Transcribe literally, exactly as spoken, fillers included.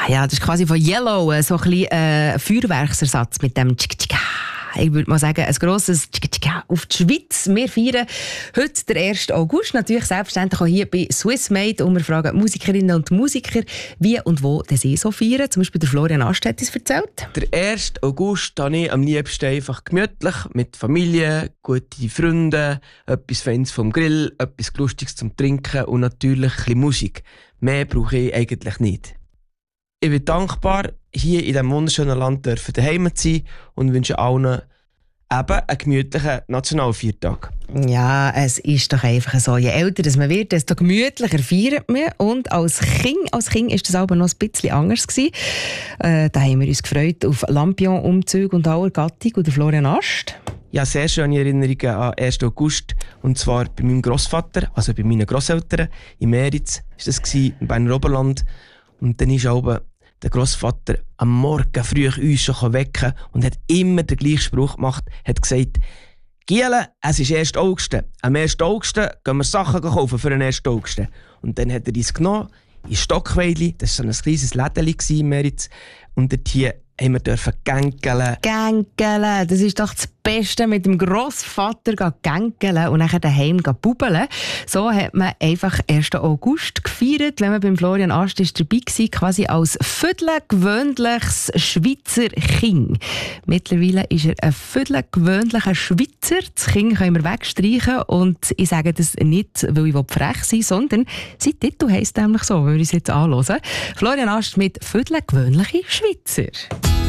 Ja, das ist quasi von Yellow so ein bisschen äh, Feuerwerksersatz mit dem Tschik Tschika. Ich würde mal sagen, ein grosses Tschik Tschika auf die Schweiz. Wir feiern heute den ersten August. Natürlich selbstverständlich auch hier bei Swissmade. Und wir fragen Musikerinnen und Musiker, wie und wo sie so feiern. Zum Beispiel der Florian Ast hat es erzählt. Der ersten August habe ich am liebsten einfach gemütlich mit Familie, gute Freunde, etwas Feines vom Grill, etwas Lustiges zum Trinken und natürlich ein bisschen Musik. Mehr brauche ich eigentlich nicht. Ich bin dankbar, hier in diesem wunderschönen Land dürfen daheim zu sein und wünsche allen eben einen gemütlichen Nationalviertag. Ja, es ist doch einfach so. Je älter man wird, desto gemütlicher feiert man. Und als Kind, als kind ist das aber noch ein bisschen anders gewesen. Äh, da haben wir uns gefreut auf Lampion-Umzüge und aller Gattung und Florian Ast. Ja, sehr schöne Erinnerungen an ersten August. Und zwar bei meinem Grossvater, also bei meinen Grosseltern in Meritz, war das im Berner Oberland. Und dann ist auch der Grossvater am Morgen früh uns schon wecken und hat immer den gleichen Spruch gemacht, hat gesagt, Giele, es ist erster August. Am ersten August gehen wir Sachen kaufen für den ersten August. Und dann hat er uns genommen, in Stockweidli, das war so ein kleines Lädeli in Meritz, und dort hier haben wir dürfen gänkeln. Gänkeln, das ist doch das Beste, mit dem Grossvater gänkeln und dann daheim bubeln. So hat man einfach ersten August gefeiert, wenn man beim Florian Ast ist dabei war, quasi als viertelgewöhnliches Schweizer Kind. Mittlerweile ist er ein viertelgewöhnlicher Schweizer. Das Kind können wir wegstreichen und ich sage das nicht, weil ich frech sein will, sondern sein Titel heisst nämlich so, wenn wir uns jetzt anhören. Florian Ast mit viertelgewöhnliche Schweizer.